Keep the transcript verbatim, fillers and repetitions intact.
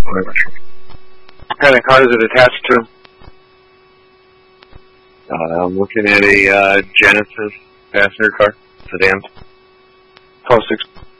What kind of car is it attached to? Uh, I'm looking at a uh, Genesis passenger car, sedan. Post